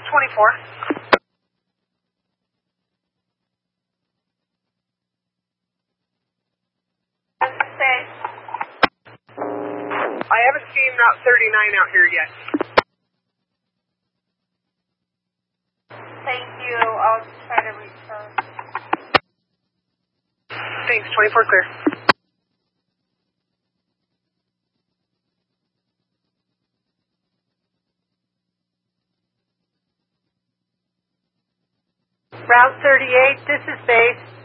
24. I haven't seen Route 39 out here yet. Thank you. I'll try to reach her. Thanks, 24 clear. Route 38, this is base.